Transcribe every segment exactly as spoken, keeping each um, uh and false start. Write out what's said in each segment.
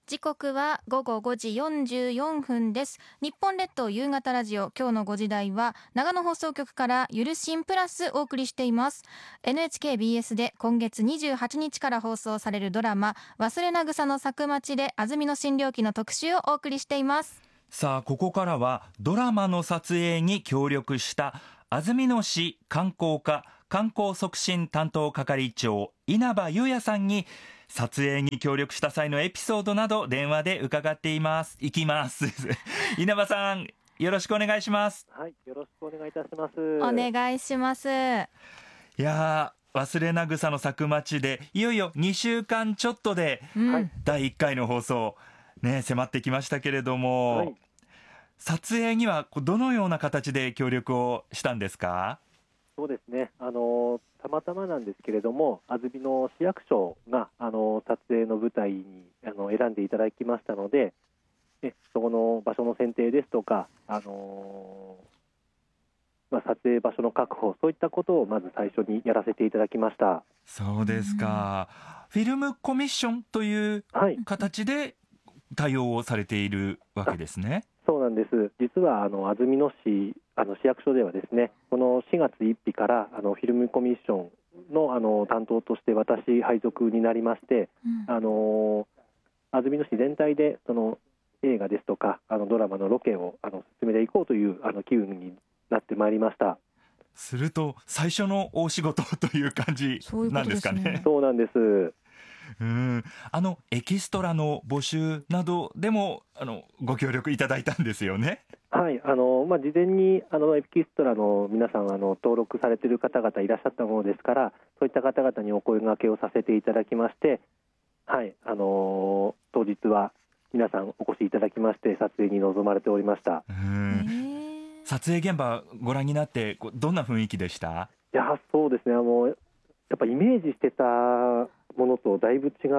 時刻はごごごじよんじゅうよんぷんです。日本列島夕方ラジオ、今日のご時台は長野放送局からゆるしんプラスお送りしています。 エヌエイチケービーエス で今月にじゅうはちにちから放送されるドラマ忘れなぐさの作町で安曇野診療記の特集をお送りしています。 さあここからはドラマの撮影に協力した安曇野市観光課観光促進担当係長稲葉裕也さんに撮影に協力した際のエピソードなど電話で伺っていますいきます稲葉さん、よろしくお願いします。 はい、よろしくお願いいたします。 お願いします。 いや忘れなぐさの作町でいよいよにしゅうかんちょっとでだいいっかいの放送、ね、迫ってきましたけれども、はい、撮影にはどのような形で協力をしたんですか？ そうですね、あのたまたまなんですけれども、安曇野市役所があの撮影の舞台にあの選んでいただきましたので、えそこの場所の選定ですとか、あのまあ、撮影場所の確保、そういったことをまず最初にやらせていただきました。 そうですか、うん、フィルムコミッションという形で対応をされているわけですね。はい、 そうなんです。実はあの安曇野市あの市役所ではですね、このしがつついたちからあのフィルムコミッション の, あの担当として私配属になりまして、うん、あの安曇野市全体でその映画ですとかあのドラマのロケをあの進めていこうというあの機運になってまいりました。 すると最初の大仕事という感じなんですかね。 そうなんです。 うん、あのエキストラの募集などでもあのご協力いただいたんですよね。 はい、あのまあ、事前にあのエキストラの皆さんあの登録されている方々いらっしゃったものですから、そういった方々にお声掛けをさせていただきまして、はい、あの当日は皆さんお越しいただきまして撮影に臨まれておりました。 うん、撮影現場ご覧になってどんな雰囲気でした？ いやそうですね、あのやっぱイメージしてたものとだいぶ違って、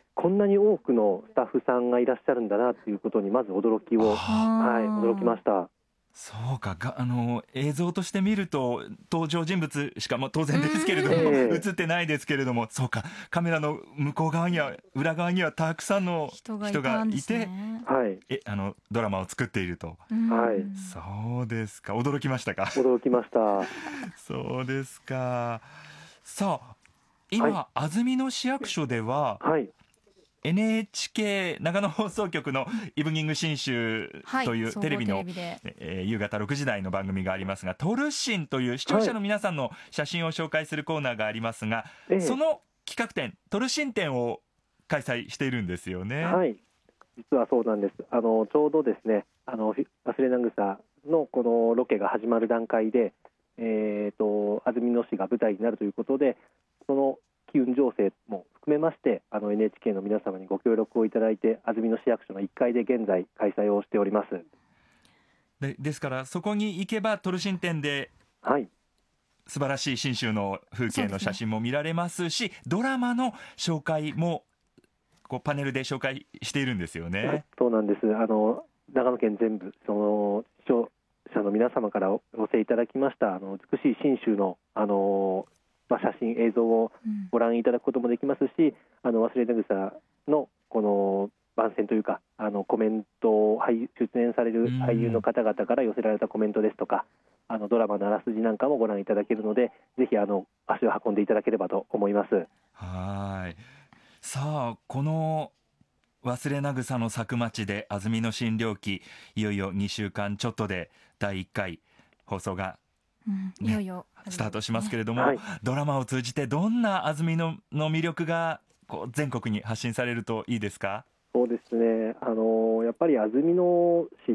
こんなに多くのスタッフさんがいらっしゃるんだなということにまず驚きを、はい、驚きました。 そうか、があの映像として見ると登場人物しか、まあ、当然ですけれども、えー、映ってないですけれども、そうか、カメラの向こう側には裏側にはたくさんの人がいて、 はい、 えあのドラマを作っていると、 はい、 そうですか、驚きましたか？ 驚きましたそうですか。さあ今、はい、安曇野市役所では、はい、エヌエイチケー 長野放送局のイブニング新州というテレビの、はい、えー、夕方ろくじ台の番組がありますが、トルシンという視聴者の皆さんの写真を紹介するコーナーがありますが、はい、その企画展、トルシン展を開催しているんですよね。 はい、実はそうなんです。あのちょうどですね、あの忘れなぐさのこのロケが始まる段階で、えーと、安曇野市が舞台になるということで、その機運情勢も含めましてあの エヌエイチケー の皆様にご協力をいただいて、安曇野市役所のいっかいで現在開催をしております。 でですからそこに行けばトルシン展で、はい、素晴らしい信州の風景の写真も見られますし、ドラマの紹介もこうパネルで紹介しているんですよね。 そうなんです。あの長野県全部その視聴者の皆様からお寄せいただきましたあの美しい信州の、あのまあ、写真映像をご覧いただくこともできますし、うん、あの忘れなぐさのこの番宣というかあのコメントを出演される俳優の方々から寄せられたコメントですとか、うん、あのドラマのあらすじなんかもご覧いただけるので、ぜひあの足を運んでいただければと思います。 はい、さあこの忘れなぐさの作町で安曇野診療記、いよいよにしゅうかんちょっとでだいいっかい放送が、ね、うん、いよいよスタートしますけれども、はい、ドラマを通じてどんな安曇野の魅力がこう全国に発信されるといいですか？ そうですね、あのやっぱり安曇野市って、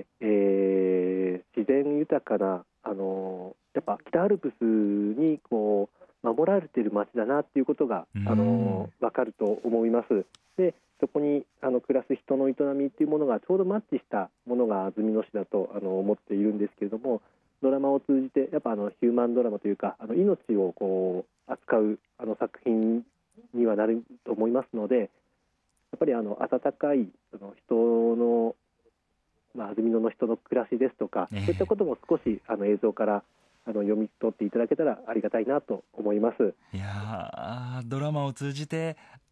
えー、自然豊かな、あのやっぱ北アルプスにこう守られている町だなっていうことが、あの分かると思います。でそこにあの暮らす人の営みっていうものがちょうどマッチしたものが安曇野市だとあの思っているんですけれども、ドラマを通じてやっぱあのヒューマンドラマというかあの命をこう扱うあの作品にはなると思いますので、やっぱりあの温かいその人の、まあ、安曇野の人の暮らしですとか、えー、そういったことも少しあの映像からあの読み取っていただけたらありがたいなと思います。 いやドラマを通じて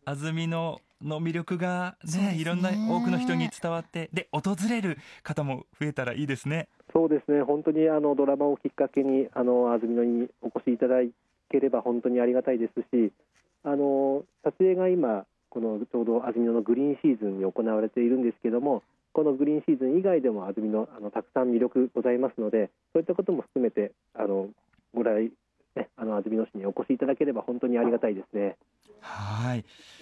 安曇野の魅力が ね, ねいろんな多くの人に伝わってで訪れる方も増えたらいいですね。 そうですね、本当にあのドラマをきっかけにあの安曇野にお越しいただければ本当にありがたいですし、あの撮影が今このちょうど安曇野のグリーンシーズンに行われているんですけども、このグリーンシーズン以外でも安曇野あのたくさん魅力ございますので、そういったことも含めてあのご来、ね、あの安曇野市にお越しいただければ本当にありがたいですね。 はい。